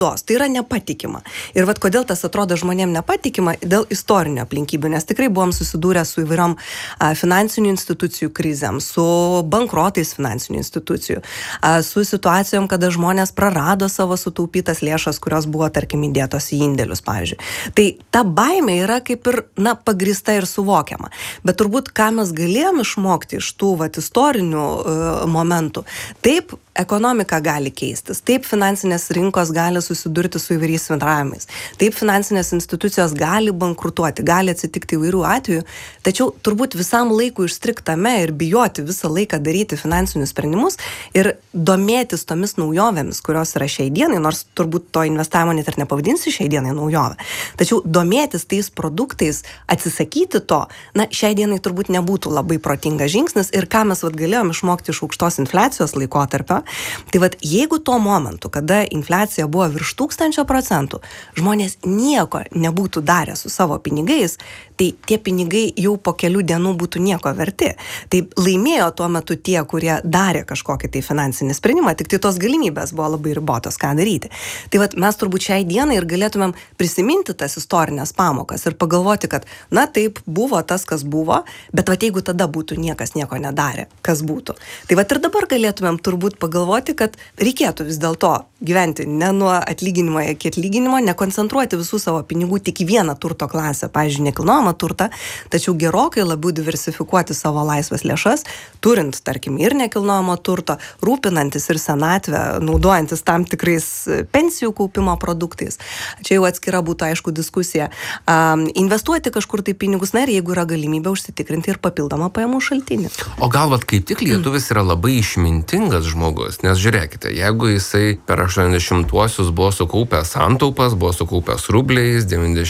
Tai yra nepatikima. Ir vat kodėl tas atrodo žmonėm nepatikima, dėl istorinių aplinkybių, nes tikrai buvom susidūrę su įvairiom finansinių institucijų krizėm, su bankrotais finansinių institucijų, su situacijom, kada žmonės prarado savo sutaupytas lėšas, kurios buvo, tarkim, įdėtos į indėlius, pavyzdžiui. Tai ta baimė yra kaip ir, pagrįsta ir suvokiama. Bet turbūt, ką mes galėjom išmokti iš tų istorinių momentų, taip, ekonomika gali keistis, taip finansinės rinkos gali susidurti su įvairiais svyravimais, taip finansinės institucijos gali bankrutuoti, gali atsitikti įvairių atvejų, tačiau turbūt visam laikui išstriktame ir bijoti visą laiką daryti finansinius sprendimus ir domėtis tomis naujovėmis, kurios yra šiai dienai, nors turbūt to investavimo net ir nepavadinsi šiai dienai naujovę, tačiau domėtis tais produktais, atsisakyti to, šiai dienai turbūt nebūtų labai protingas žingsnis ir ką mes galėjom išmokti iš aukštos infliacijos laikotarpio. Tai jeigu tuo momentu, kada infliacija buvo virš 1000%, žmonės nieko nebūtų darę su savo pinigais, tai tie pinigai jau po kelių dienų būtų nieko verti. Tai laimėjo tuo metu tie, kurie darė kažkokį tai finansinį sprendimą, tik tai tos galimybės buvo labai ribotos, ką daryti. Tai mes turbūt šiai dienai ir galėtumėm prisiminti tas istorinės pamokas ir pagalvoti, kad, taip, buvo tas, kas buvo, bet jeigu tada būtų niekas nieko nedarė, kas būtų. Tai ir dabar galėtumėm turbūt pagalvoti, kad reikėtų vis dėlto gyventi ne nuo atlyginimo iki atlyginimo, nekoncentruoti visų savo pinigų tik į vieną turto klasę, pavyzdžiui, nekilnojamą turtą, tačiau gerokai labiau diversifikuoti savo laisvas lėšas, turint, tarkim, ir nekilnojamo turto, rūpinantis ir senatvę, naudojantis tam tikrais pensijų kaupimo produktais. Čia jau atskira būtų, aišku, diskusija. Investuoti kažkur tai pinigus, ir jeigu yra galimybė užsitikrinti ir papildomą pajamų šaltinį. O gal kaip tik lietuvis yra labai išmintingas žmogus, nes žiūrėkite, jeigu jisai per 80-uosius buvo sukaupęs santaupas, buvo sukaupęs rubliais,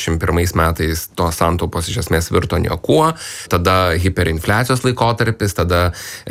91 metais tos santaupos iš esmės virto niekuo, tada hiperinfliacijos laikotarpis, tada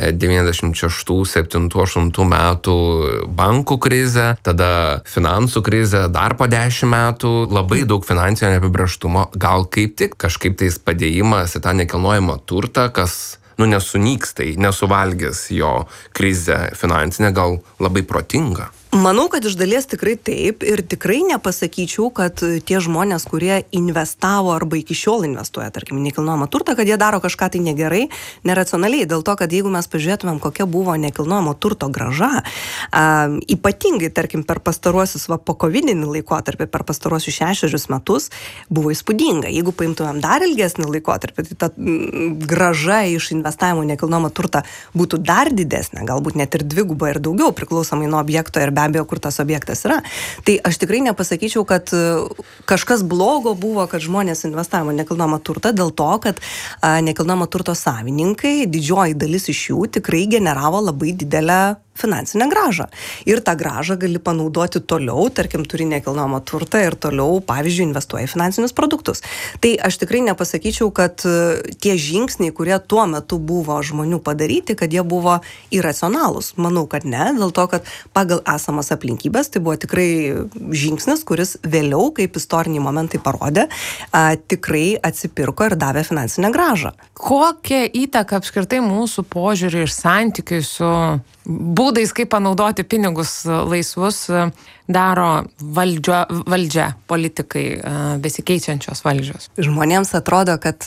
96, 7, 8 metų bankų krizė, tada finansų krizė, dar po 10 metų, labai daug finansinio neapibrėžtumo, gal kaip tik kažkaip tais padėjimas į tą nekilnojamą turtą, kas nesunyks, tai nesuvalgys jo krizę finansinę, gal labai protinga. Manau, kad iš dalies tikrai taip ir tikrai nepasakyčiau, kad tie žmonės, kurie investavo arba iki šiol investuoja, tarkim, nekilnojamą turtą, kad jie daro kažką tai negerai, neracionaliai, dėl to, kad jeigu mes pažiūrėtumėm, kokia buvo nekilnojamo turto grąža, ypatingai, tarkim, per pastaruosius po kovidinį laikotarpį, per pastaruosius 6 metus, buvo įspūdinga. Jeigu paimtumėm dar ilgesnį laikotarpį, tai ta grąža iš investavimo nekilnojamą turtą būtų dar didesnė, galbūt net ir dviguba ir daugiau, priklausomai nuo objekto ir be abejo, kur tas objektas yra. Tai aš tikrai nepasakyčiau, kad kažkas blogo buvo, kad žmonės investavo nekilnojamą turtą, dėl to, kad nekilnojamo turto savininkai, didžioji dalis iš jų tikrai generavo labai didelę finansinę grąžą. Ir tą grąžą gali panaudoti toliau, tarkim, turi nekilnojamą turtą ir toliau, pavyzdžiui, investuoja į finansinius produktus. Tai aš tikrai nepasakyčiau, kad tie žingsniai, kurie tuo metu buvo žmonių padaryti, kad jie buvo iracionalūs. Manau, kad ne, dėl to, kad pagal esamas aplinkybės tai buvo tikrai žingsnis, kuris vėliau, kaip istoriniai momentai parodė, tikrai atsipirko ir davė finansinę grąžą. Kokią įtaką apskritai mūsų požiūrį ir santykiai su būdais, kaip panaudoti pinigus laisvus, daro valdžia, politikai, besikeičiančios valdžios? Žmonėms atrodo, kad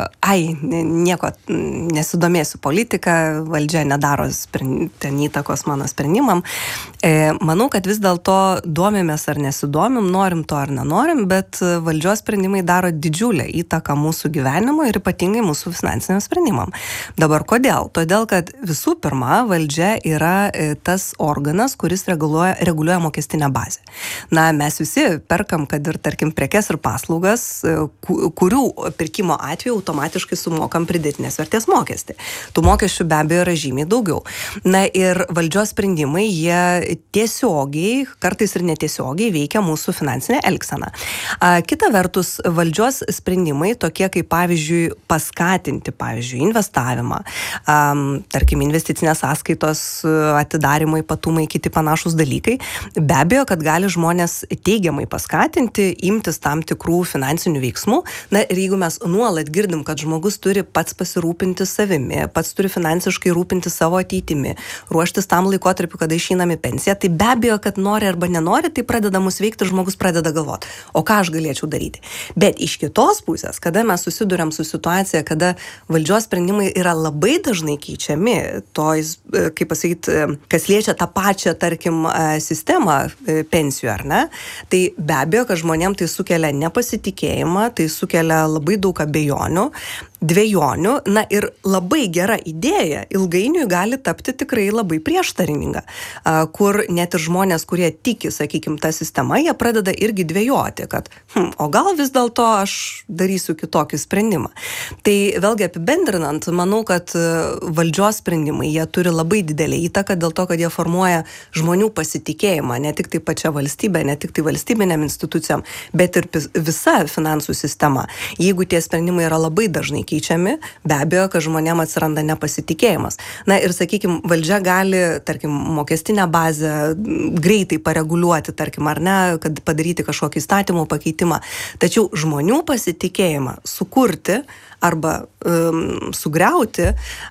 nieko nesidomėsiu politika, valdžia nedaro ten įtakos mano sprendimam. Manau, kad vis dėlto domimės ar nesidomim, norim to ar nenorim, bet valdžios sprendimai daro didžiulę įtaką mūsų gyvenimo ir ypatingai mūsų finansiniam sprendimam. Dabar kodėl? Todėl, kad visų pirma, valdžia yra tas organas, kuris reguliuoja mokestinę bazę. Mes visi perkam, kad ir, tarkim, prekes ir paslaugas, kurių pirkimo atveju automatiškai sumokam pridėtinės vertės mokestį. Tų mokesčių be abejo yra žymiai daugiau. Ir valdžios sprendimai, jie tiesiogiai, kartais ir netiesiogiai veikia mūsų finansinę elgseną. Kita vertus, valdžios sprendimai, tokie kaip, pavyzdžiui, paskatinti, investavimą, tarkim, investicinės sąskaitos atidarimai, ypatumai, kiti panašus dalykai, be abejo abejo, kad gali žmonės teigiamai paskatinti, imtis tam tikrų finansinių veiksmų. Na ir jeigu mes nuolat girdim, kad žmogus turi pats pasirūpinti savimi, pats turi finansiškai rūpinti savo ateitimi, ruoštis tam laikotarpiu, kada išeinam į pensiją, tai be abejo, kad nori arba nenori, tai pradeda mus veikti ir žmogus pradeda galvoti, o ką aš galėčiau daryti. Bet iš kitos pusės, kada mes susiduriam su situacija, kada valdžios sprendimai yra labai dažnai keičiami, kaip pasakyti, kas liečia tą pačią, tarkim, sistemą pensijų, ar ne, tai be abejo, kad žmonėms tai sukelia nepasitikėjimą, tai sukelia labai daug abejonių, dvejonių, na ir labai gera idėja ilgainiui gali tapti tikrai labai prieštaringa, kur net ir žmonės, kurie tiki, sakykime, tą sistemą, jie pradeda irgi dvejoti, kad o gal vis dėlto aš darysiu kitokį sprendimą. Tai vėlgi apibendrinant, manau, kad valdžios sprendimai, jie turi labai didelį įtaką dėl to, kad jie formuoja žmonių pasitikėjimą, ne tik tai pačia valstybė, ne tik tai valstybinėm institucijom, bet ir visa finansų sistema. Jeigu tie sprendimai yra labai dažnai keičiami, be abejo, kad žmonėm atsiranda nepasitikėjimas. Na ir, sakykime, valdžia gali, tarkim, mokestinę bazę greitai pareguliuoti, tarkim, ar ne, kad padaryti kažkokį įstatymų pakeitimą. Tačiau žmonių pasitikėjimą sukurti arba sugriauti,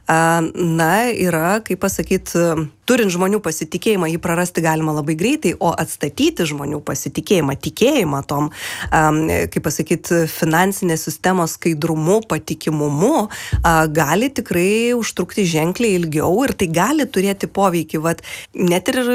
na, yra, kaip pasakyti, turint žmonių pasitikėjimą, jį prarasti galima labai greitai, o atstatyti žmonių pasitikėjimą, tikėjimą tom, kaip pasakyti, finansinės sistemos skaidrumu, patikimumu, gali tikrai užtrukti ženkliai ilgiau ir tai gali turėti poveikį, net ir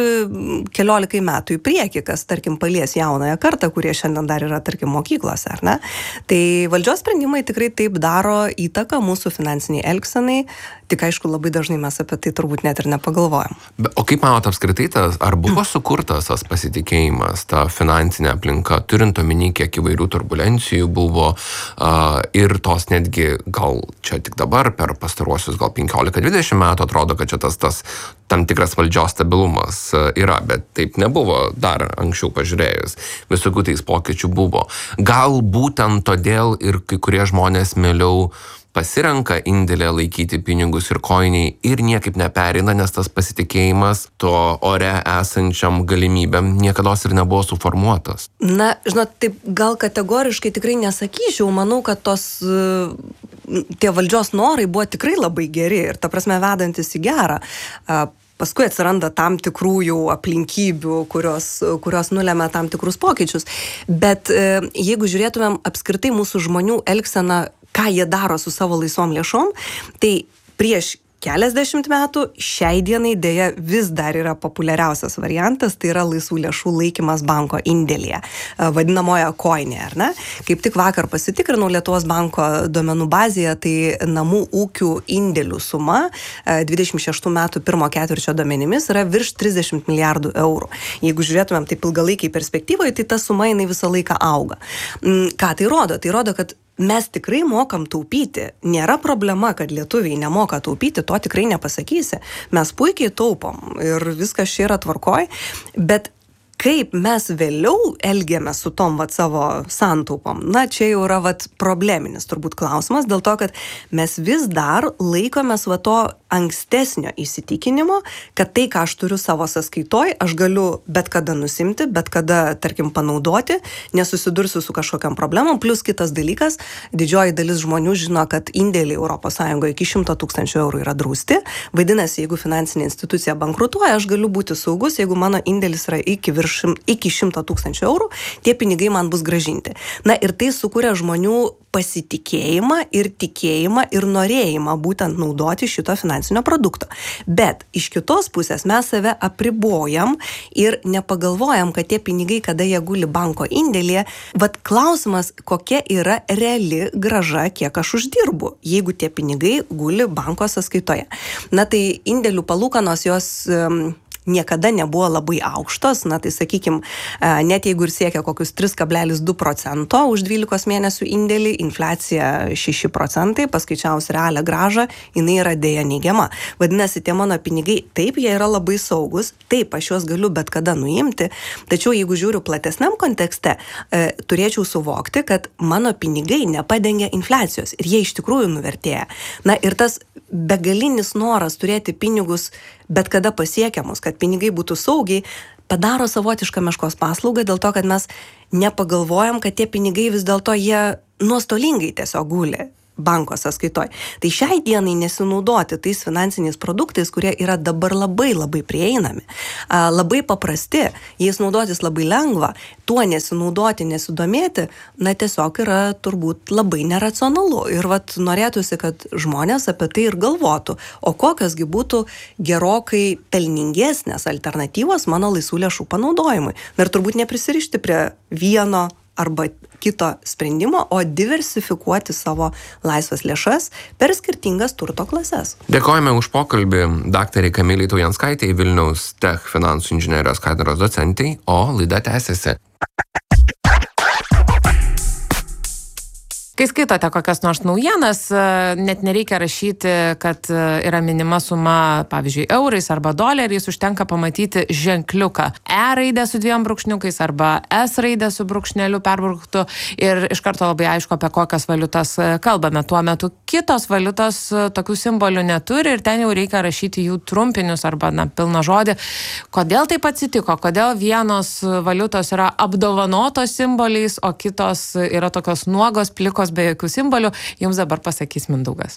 15 metų į priekį, kas, tarkim, palies jaunąją kartą, kurie šiandien dar yra, tarkim, mokyklose, ar ne? Tai valdžios sprendimai tikrai taip daro įtaką mūsų finansiniai elgsenai, tik aišku, labai dažnai mes apie tai turbūt net ir nepagalvojam. O kaip manot apskritai, ar buvo sukurtas tas pasitikėjimas, ta finansinė aplinka, turint omeny, kiek įvairių turbulencijų buvo ir tos netgi, gal čia tik dabar, per pastaruosius gal 15-20 metų atrodo, kad čia tas tam tikras valdžios stabilumas yra, bet taip nebuvo dar anksčiau pažiūrėjus. Visokių tais pokyčių buvo. Gal būtent todėl ir kai kurie žmonės mieliau pasirenka indėlę laikyti pinigus ir koiniai ir niekaip nepereina, nes tas pasitikėjimas to ore esančiam galimybėm niekados ir nebuvo suformuotas. Na, žinot, taip gal kategoriškai tikrai nesakyčiau, manau, kad tie valdžios norai buvo tikrai labai geri ir ta prasme vedantis į gerą. Paskui atsiranda tam tikrų jau aplinkybių, kurios nulemia tam tikrus pokyčius. Bet jeigu žiūrėtumėm apskritai mūsų žmonių elgseną, ką jie daro su savo laisvom lėšom, tai prieš keliasdešimt metų šiai dienai dėja vis dar yra populiariausias variantas, tai yra laisvų lėšų laikymas banko indėlyje, vadinamoje koinė, ar ne? Kaip tik vakar pasitikrinau Lietuvos banko duomenų bazėje, tai namų ūkių indėlių suma 26 metų pirmo ketvirčio duomenimis yra virš 30 milijardų eurų. Jeigu žiūrėtumėm taip ilgalaikiai perspektyvoje, tai ta suma jinai visą laiką auga. Ką tai rodo? Tai rodo, kad mes tikrai mokam taupyti. Nėra problema, kad lietuviai nemoka taupyti, to tikrai nepasakysi. Mes puikiai taupom ir viskas čia yra tvarkoj, bet kaip mes vėliau elgiamės su tom savo santaupom, na, čia jau yra probleminis turbūt klausimas, dėl to, kad mes vis dar laikomės to ankstesnio įsitikinimo, kad tai, ką aš turiu savo sąskaitoj, aš galiu bet kada nusimti, bet kada, tarkim, panaudoti, nesusidursiu su kažkokiam problemom, plus kitas dalykas, didžioji dalis žmonių žino, kad indėliai ES iki 100 000 eurų yra drausti, vadinasi, jeigu finansinė institucija bankrutuoja, aš galiu būti saugus, jeigu mano indėlis yra iki 100 000 eurų, tie pinigai man bus gražinti. Na ir tai sukuria žmonių pasitikėjimą ir tikėjimą ir norėjimą būtent naudoti šito finansinio produkto. Bet iš kitos pusės mes save apribojam ir nepagalvojam, kad tie pinigai, kada jie guli banko indėlyje, klausimas, kokia yra reali grąža, kiek aš uždirbu, jeigu tie pinigai guli banko sąskaitoje. Na tai indėlių palūkanos jos niekada nebuvo labai aukštos, na tai sakykime, net jeigu ir siekia kokius 3,2% už 12 mėnesių indėlį, infliacija 6%, paskaičiavus realią grąžą, jinai yra dėja neigiama. Vadinasi, tie mano pinigai, taip, jie yra labai saugus, taip, aš juos galiu bet kada nuimti, tačiau jeigu žiūriu platesniam kontekste, turėčiau suvokti, kad mano pinigai nepadengia infliacijos ir jie iš tikrųjų nuvertėja. Na ir tas begalinis noras turėti pinigus bet kada pasiekiamus, kad pinigai būtų saugiai, padaro savotišką meškos paslaugą dėl to, kad mes nepagalvojam, kad tie pinigai vis dėlto jie nuostolingai tiesiog guli banko sąskaitoj. Tai šiai dienai nesinaudoti tais finansiniais produktais, kurie yra dabar labai prieinami, labai paprasti, jais naudotis labai lengva, tuo nesinaudoti, nesidomėti, tiesiog yra turbūt labai neracionalu. Ir norėtųsi, kad žmonės apie tai ir galvotų, o kokiosgi būtų gerokai pelningesnės alternatyvos mano laisvų lėšų panaudojimui. Ir turbūt neprisirišti prie vieno arba kito sprendimo, o diversifikuoti savo laisvas lėšas per skirtingas turto klases. Dėkojame už pokalbį daktarei Kamilei Taujanskaitei, Vilniaus Tech finansų inžinerijos katedros docentei, o laida tęsiasi. Kai skaitote kokias nors naujienas, net nereikia rašyti, kad yra minima suma, pavyzdžiui, eurais arba doleriais, užtenka pamatyti ženkliuką. E raidę su 2 brūkšniukais arba S raidę su brūkšneliu perbrauktu ir iš karto labai aišku, apie kokias valiutas kalbame. Tuo metu kitos valiutos tokių simbolių neturi ir ten jau reikia rašyti jų trumpinius arba pilną žodį. Kodėl taip atsitiko? Kodėl vienos valiutos yra apdovanotos simboliais, o kitos yra tokios nuogos, plikos be jokių simbolių, jums dabar pasakys Mindaugas.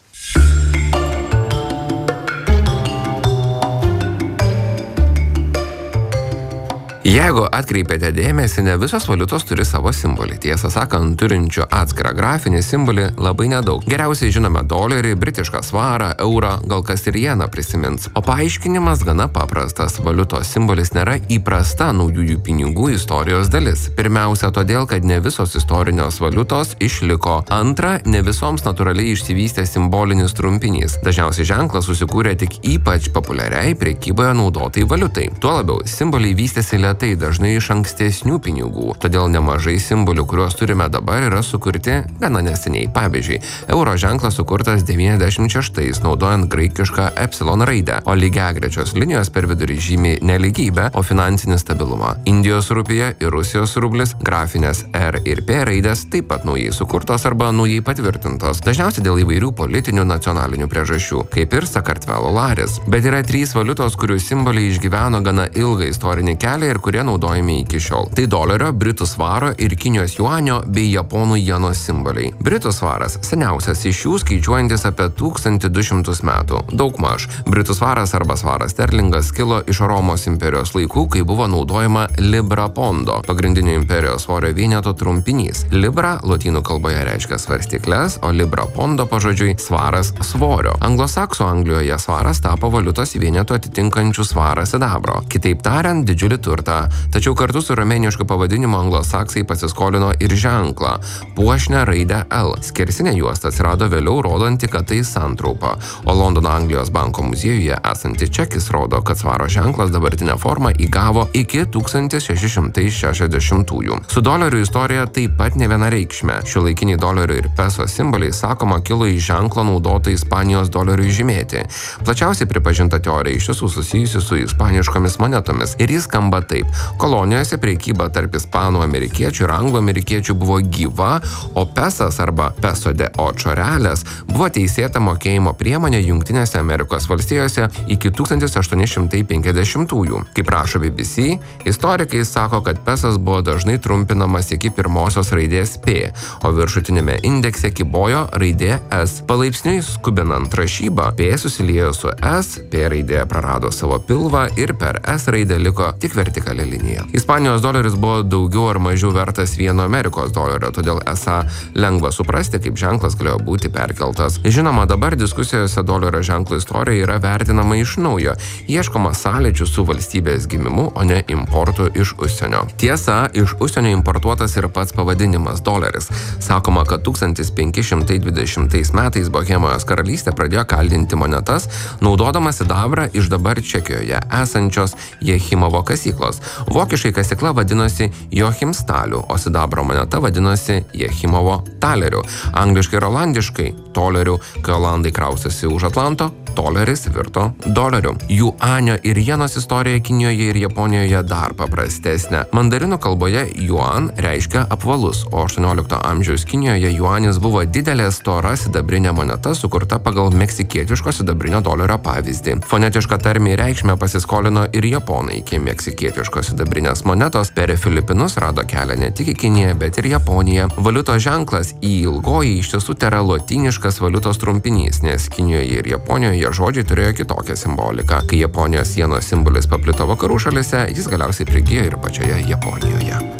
Jeigu atkreipėte dėmesį, ne visos valiutos turi savo simbolį. Tiesą sakant, turinčių atskirą grafinį simbolį labai nedaug. Geriausiai žinome dolerį, britišką svarą, eurą, gal kas ir jeną prisimins. O paaiškinimas gana paprastas. Valiutos simbolis nėra įprasta naujųjų pinigų istorijos dalis. Pirmiausia, todėl, kad ne visos istorinės valiutos išliko. Antra, ne visoms natūraliai išsivystė simbolinis trumpinys. Dažniausiai ženklas susikūrė tik ypač populiariai prekyboje naudotai valiutai. Tuo labiau, simboliai vystėsi tai dažnai iš ankstesnių pinigų, todėl nemažai simbolių, kuriuos turime dabar, yra sukurti gana neseniai. Pavyzdžiui, euro ženklas sukurtas 96, naudojant graikišką epsilon raidę, o lygiagrečios linijos per vidurį žymi nelygybę, o finansinį stabilumą. Indijos rupija ir Rusijos rublis, grafinės R ir P raidės taip pat naujai sukurtos arba naujai patvirtintos, dažniausiai dėl įvairių politinių nacionalinių priežasčių, kaip ir Sakartvelo laris. Bet yra 3 valiutos, kurių simboliai išgyveno gana ilgą istorinį kelią ir kurie naudojami iki šiol. Tai dolerio, britų svaro ir Kinijos juanio bei japonų jeno simboliai. Britų svaras seniausias iš jų, skaičiuojantis apie 1200 metų. Daugmaž. Britų svaras arba svaras sterlingas kilo iš Romos imperijos laikų, kai buvo naudojama libra pondo, pagrindinio imperijos svorio vieneto trumpinys. Libra lotynų kalboje reiškia svarstykles, o libra pondo pažodžiui svaras svorio. Anglosaksų Anglijoje svaras tapo valiutos vienetu atitinkančių svarą sidabro. Kitaip tariant, didžiulį turtą. Tačiau kartu su romėnišku pavadinimu anglosaksai pasiskolino ir ženklą – puošnią raidę L. Skersinė juosta atsirado vėliau, rodanti, kad tai santraupa. O Londono Anglijos banko muziejuje esanti čekis rodo, kad svaro ženklas dabartinę formą įgavo iki 1660-ųjų. Su dolerių istorija taip pat nevienareikšmė. Šiuolaikiniai dolerio ir peso simboliai, sakoma, kilo iš ženklo naudota Ispanijos doleriui žymėti. Plačiausiai pripažinta teorija iš tiesų susijusi su ispaniškomis monetomis ir jis skamba taip. Kolonijose prekyba tarp ispanų, amerikiečių ir anglų amerikiečių buvo gyva, o pesas arba peso de ocho reales buvo teisėta mokėjimo priemonė Jungtinėse Amerikos valstijose iki 1850-ųjų. Kaip rašo BBC, istorikai sako, kad pesas buvo dažnai trumpinamas iki pirmosios raidės P, o viršutinėme indekse kybojo raidė S. Palaipsniui skubinant rašybą, P susiliejo su S, P raidė prarado savo pilvą ir per S raidę liko tik vertikali linija. Ispanijos doleris buvo daugiau ar mažiau vertas vieno Amerikos dolerio, todėl esą lengva suprasti, kaip ženklas galėjo būti perkeltas. Žinoma, dabar diskusijose dolerio ženklo istorija yra vertinama iš naujo, ieškoma sąlyčių su valstybės gimimu, o ne importu iš užsienio. Tiesa, iš užsienio importuotas ir pats pavadinimas doleris. Sakoma, kad 1520 metais Bohemijos karalystė pradėjo kaldinti monetas, naudodama sidabrą iš dabar Čekijoje esančios Jechimovo kasyklos. Vokiškai kasykla vadinosi Jochimstaliu, o sidabro moneta vadinosi Jechimovo taleriu. Angliškai ir olandiškai toleriu, kai olandai kraustėsi už Atlanto, toleris virto doleriu. Juanio ir jenos istorija Kinijoje ir Japonijoje dar paprastesnė. Mandarinų kalboje juan reiškia apvalus, o 18 amžiaus Kinijoje juanis buvo didelė stora sidabrinė moneta sukurta pagal meksikietiško sidabrinio dolerio pavyzdį. Fonetišką tarmę ir reikšmę pasiskolino ir japonai, kai meksikietiška japoniškos sidabrinės monetos per Filipinus rado kelią ne tik į Kiniją, bet ir Japoniją. Valiutos ženklas į ilgoji iš tiesų tėra lotyniškas valiutos trumpinys, nes Kinijoje ir Japonijoje žodžiai turėjo kitokią simboliką. Kai Japonijos sienos simbolis paplito vakarų šalise, jis galiausiai prigijo ir pačioje Japonijoje.